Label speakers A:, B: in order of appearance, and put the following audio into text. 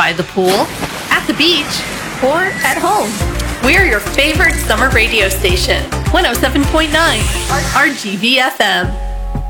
A: by the pool, at the beach, or at home. We're your favorite summer radio station, 107.9 RGVFM.